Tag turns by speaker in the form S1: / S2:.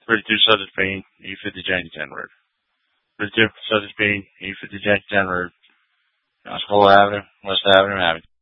S1: 32 Southern Spain, E50 Jamestown Road. 32 Southern Spain, E50 Jamestown Road. Osceola Avenue, West Avenue, Avenue.